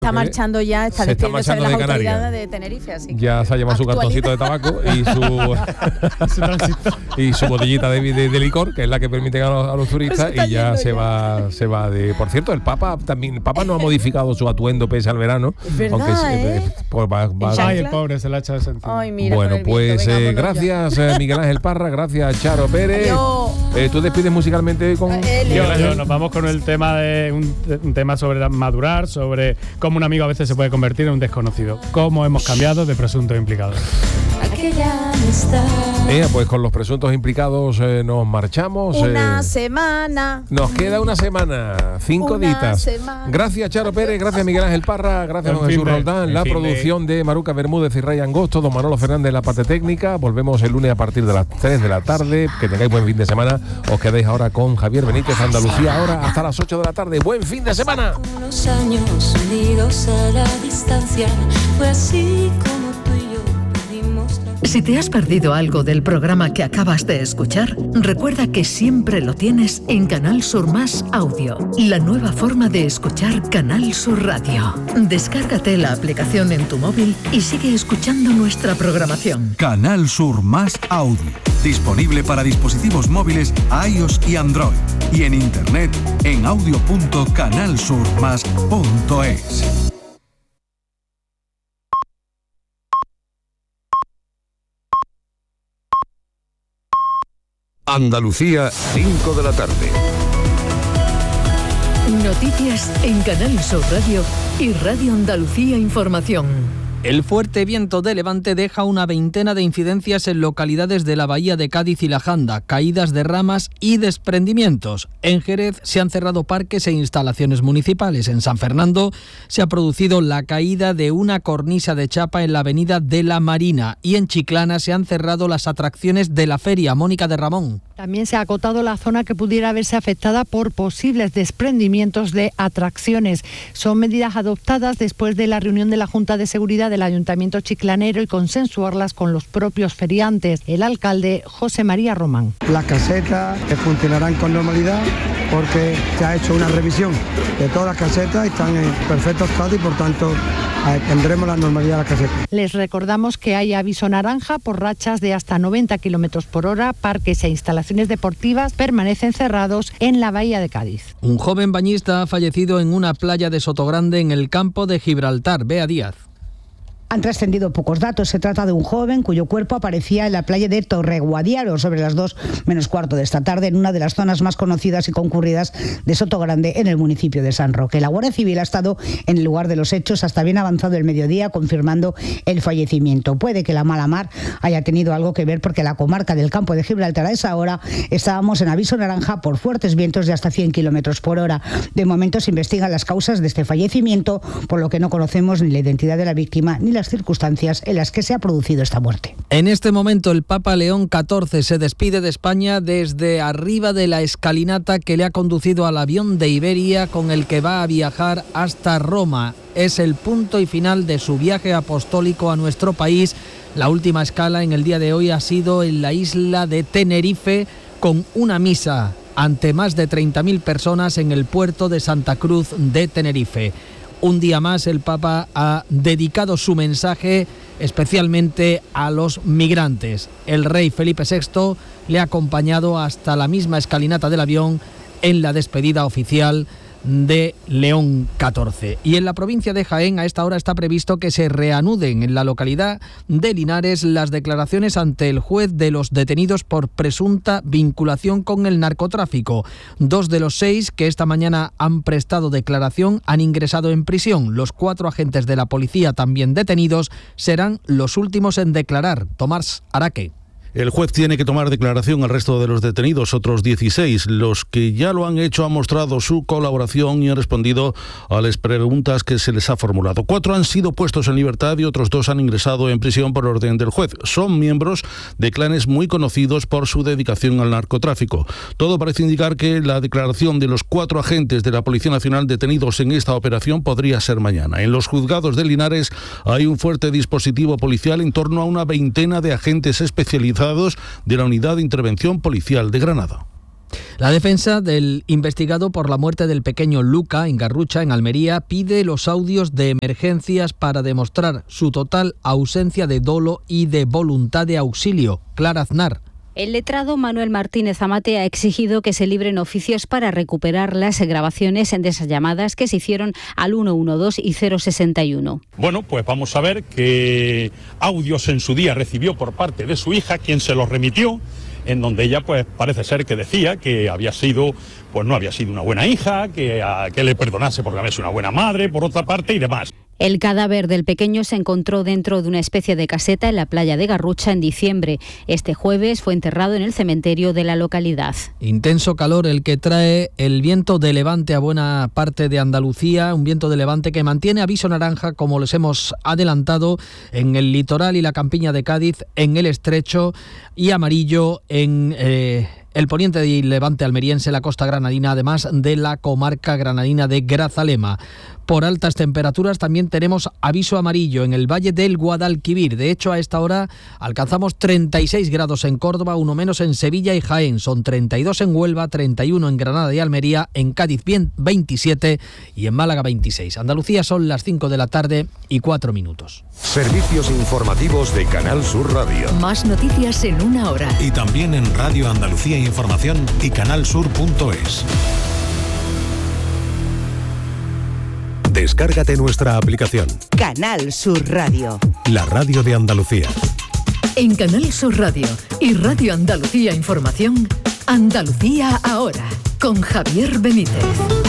está marchando ya, está despidiéndose de las autoridades de Tenerife. Así que ya se ha llevado su cartoncito de tabaco y su botellita de licor, que es la que permiten a los turistas, y ya se va de... Por cierto, el Papa no ha modificado su atuendo pese al verano. Es verdad, aunque Ay, el pobre se la ha echado de sentido. Ay, mira, bueno, pues venga, gracias Miguel Ángel Parra, gracias Charo Pérez. ¿Tú despides musicalmente con...? Yo nos vamos con el tema de un tema sobre madurar, sobre cómo un amigo a veces se puede convertir en un desconocido. Cómo hemos cambiado de presuntos implicados. Pues con los presuntos implicados nos marchamos. Una semana. Nos queda una semana, 5 días. Gracias Charo Pérez, gracias Miguel Ángel Parra, gracias don Jesús Roldán, la producción de Maruca Bermúdez y Ray Angosto, don Manolo Fernández en la parte técnica. Volvemos el lunes a partir de las 3 de la tarde. Que tengáis buen fin de semana. Os quedéis ahora con Javier Benítez, Andalucía ahora hasta las 8 de la tarde. ¡Buen fin de semana! Unos años unidos a la distancia, fue así como tú y yo perdimos la... Si te has perdido algo del programa que acabas de escuchar, recuerda que siempre lo tienes en Canal Sur Más Audio, la nueva forma de escuchar Canal Sur Radio. Descárgate la aplicación en tu móvil y sigue escuchando nuestra programación. Canal Sur Más Audio, disponible para dispositivos móviles iOS y Android, y en internet en audio.canalsurmas.es. Andalucía, 5 de la tarde. Noticias en Canal Sur Radio y Radio Andalucía Información. El fuerte viento de levante deja una veintena de incidencias en localidades de la bahía de Cádiz y la Janda, caídas de ramas y desprendimientos. En Jerez se han cerrado parques e instalaciones municipales. En San Fernando se ha producido la caída de una cornisa de chapa en la avenida de la Marina, y en Chiclana se han cerrado las atracciones de la feria. Mónica de Ramón. También se ha acotado la zona que pudiera verse afectada por posibles desprendimientos de atracciones. Son medidas adoptadas después de la reunión de la Junta de Seguridad del Ayuntamiento chiclanero y consensuarlas con los propios feriantes. El alcalde José María Román. Las casetas funcionarán con normalidad porque se ha hecho una revisión de todas las casetas y están en perfecto estado y por tanto tendremos la normalidad de las casetas. Les recordamos que hay aviso naranja por rachas de hasta 90 km por hora. Parques e instalaciones deportivas permanecen cerrados en la bahía de Cádiz. Un joven bañista ha fallecido en una playa de Sotogrande en el campo de Gibraltar. Bea Díaz. Han trascendido pocos datos. Se trata de un joven cuyo cuerpo aparecía en la playa de Torreguadiaro sobre las 2 menos cuarto de esta tarde, en una de las zonas más conocidas y concurridas de Sotogrande, en el municipio de San Roque. La Guardia Civil ha estado en el lugar de los hechos hasta bien avanzado el mediodía, confirmando el fallecimiento. Puede que la mala mar haya tenido algo que ver, porque la comarca del campo de Gibraltar a esa hora estábamos en aviso naranja por fuertes vientos de hasta 100 kilómetros por hora. De momento se investigan las causas de este fallecimiento, por lo que no conocemos ni la identidad de la víctima ni las circunstancias en las que se ha producido esta muerte. En este momento el Papa León XIV se despide de España desde arriba de la escalinata que le ha conducido al avión de Iberia con el que va a viajar hasta Roma. Es el punto y final de su viaje apostólico a nuestro país. La última escala en el día de hoy ha sido en la isla de Tenerife, con una misa ante más de 30.000 personas en el puerto de Santa Cruz de Tenerife. Un día más el Papa ha dedicado su mensaje especialmente a los migrantes. El rey Felipe VI le ha acompañado hasta la misma escalinata del avión en la despedida oficial de León XIV. Y en la provincia de Jaén a esta hora está previsto que se reanuden en la localidad de Linares las declaraciones ante el juez de los detenidos por presunta vinculación con el narcotráfico. 2 de los 6 que esta mañana han prestado declaración han ingresado en prisión. Los 4 agentes de la policía también detenidos serán los últimos en declarar. Tomás Araque. El juez tiene que tomar declaración al resto de los detenidos, otros 16. Los que ya lo han hecho han mostrado su colaboración y han respondido a las preguntas que se les ha formulado. 4 han sido puestos en libertad y otros 2 han ingresado en prisión por orden del juez. Son miembros de clanes muy conocidos por su dedicación al narcotráfico. Todo parece indicar que la declaración de los 4 agentes de la Policía Nacional detenidos en esta operación podría ser mañana. En los juzgados de Linares hay un fuerte dispositivo policial, en torno a una veintena de agentes especializados de la Unidad de Intervención Policial de Granada. La defensa del investigado por la muerte del pequeño Luca en Garrucha, en Almería, pide los audios de emergencias para demostrar su total ausencia de dolo y de voluntad de auxilio. Clara Aznar. El letrado Manuel Martínez Amate ha exigido que se libren oficios para recuperar las grabaciones de esas llamadas que se hicieron al 112 y 061. Bueno, pues vamos a ver qué audios en su día recibió por parte de su hija, quien se los remitió, en donde ella pues parece ser que decía que había sido, pues no había sido una buena hija, que le perdonase porque había sido una buena madre, por otra parte, y demás. El cadáver del pequeño se encontró dentro de una especie de caseta en la playa de Garrucha en diciembre. Este jueves fue enterrado en el cementerio de la localidad. Intenso calor el que trae el viento de levante a buena parte de Andalucía, un viento de levante que mantiene aviso naranja, como les hemos adelantado, en el litoral y la campiña de Cádiz, en el estrecho, y amarillo en el poniente y levante almeriense, la costa granadina, además de la comarca granadina de Grazalema. Por altas temperaturas también tenemos aviso amarillo en el valle del Guadalquivir. De hecho, a esta hora alcanzamos 36 grados en Córdoba, uno menos en Sevilla y Jaén. Son 32 en Huelva, 31 en Granada y Almería, en Cádiz 27 y en Málaga 26. Andalucía son las 5 de la tarde y 4 minutos. Servicios informativos de Canal Sur Radio. Más noticias en una hora. Y también en Radio Andalucía Información y canalsur.es. Descárgate nuestra aplicación. Canal Sur Radio. La radio de Andalucía. En Canal Sur Radio y Radio Andalucía Información, Andalucía ahora, con Javier Benítez.